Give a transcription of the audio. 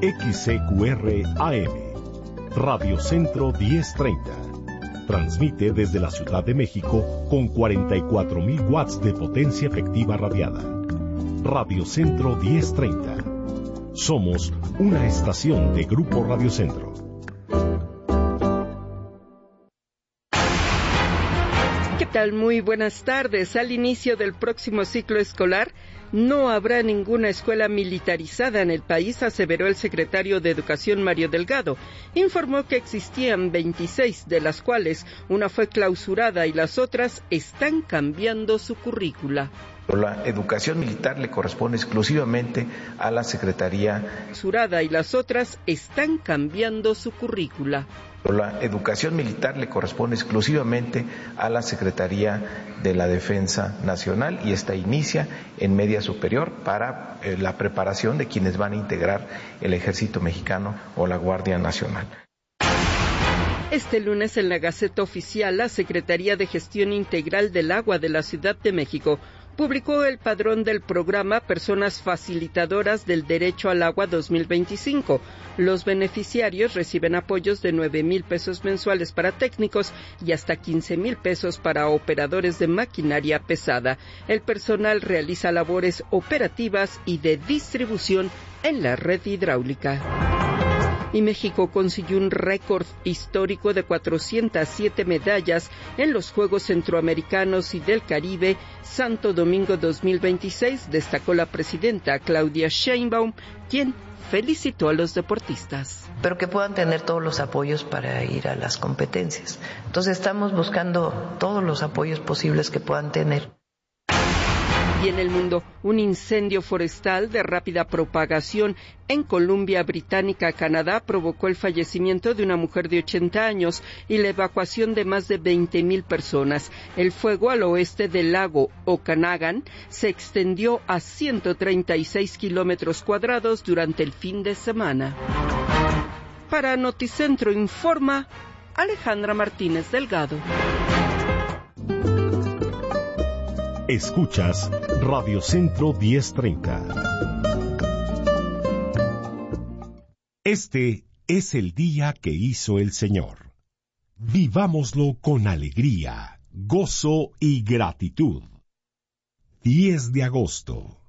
XCQR AM, Radio Centro 1030. Transmite desde la Ciudad de México con 44,000 watts de potencia efectiva radiada. Radio Centro 1030. Somos una estación de Grupo Radio Centro. ¿Qué tal? Muy buenas tardes. Al inicio del próximo ciclo escolar, no habrá ninguna escuela militarizada en el país, aseveró el secretario de Educación, Mario Delgado. Informó que existían 26, de las cuales una fue clausurada y las otras están cambiando su currícula. La educación militar le corresponde exclusivamente a la Secretaría. Y las otras están cambiando su currícula. La educación militar le corresponde exclusivamente a la Secretaría de la Defensa Nacional y esta inicia en media superior para la preparación de quienes van a integrar el Ejército Mexicano o la Guardia Nacional. Este lunes en la Gaceta Oficial, la Secretaría de Gestión Integral del Agua de la Ciudad de México publicó el padrón del programa Personas Facilitadoras del Derecho al Agua 2025. Los beneficiarios reciben apoyos de 9,000 pesos mensuales para técnicos y hasta 15,000 pesos para operadores de maquinaria pesada. El personal realiza labores operativas y de distribución en la red hidráulica. Y México consiguió un récord histórico de 407 medallas en los Juegos Centroamericanos y del Caribe Santo Domingo 2026, destacó la presidenta Claudia Sheinbaum, quien felicitó a los deportistas. Pero que puedan tener todos los apoyos para ir a las competencias. Entonces estamos buscando todos los apoyos posibles que puedan tener. Y en el mundo, un incendio forestal de rápida propagación en Columbia Británica, Canadá, provocó el fallecimiento de una mujer de 80 años y la evacuación de más de 20,000 personas. El fuego al oeste del lago Okanagan se extendió a 136 kilómetros cuadrados durante el fin de semana. Para Noticentro informa Alejandra Martínez Delgado. Escuchas Radio Centro 1030. Este es el día que hizo el Señor. Vivámoslo con alegría, gozo y gratitud. 10 de agosto.